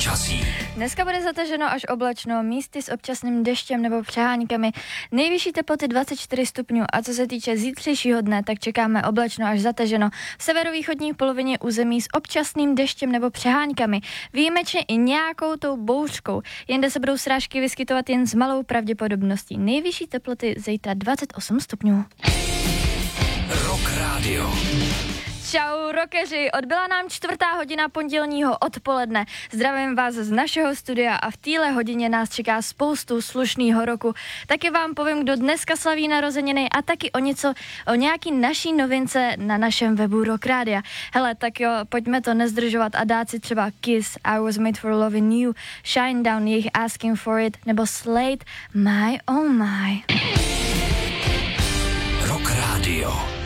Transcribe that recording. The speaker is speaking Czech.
Počasí. Dneska bude zataženo až oblačno, místy s občasným deštěm nebo přeháňkami. Nejvyšší teploty 24 stupňů a co se týče zítřejšího dne, tak čekáme oblačno až zataženo. V severovýchodní polovině území s občasným deštěm nebo přeháňkami. Výjimečně i nějakou tou bouřkou. Jinde se budou srážky vyskytovat jen s malou pravděpodobností. Nejvyšší teploty zítra 28 stupňů. Rock Radio. Čau rockeři, odbyla nám 4:00 pondělního odpoledne. Zdravím vás z našeho studia a v téhle hodině nás čeká spoustu slušného roku. Taky vám povím, kdo dneska slaví narozeniny a taky o nějaký naší novince na našem webu Rock Radia. Hele, tak jo, pojďme to nezdržovat a dát si třeba Kiss, I Was Made for Loving You, Shinedown, jejich Asking for It, nebo Slade, My Oh My. Rock Radio.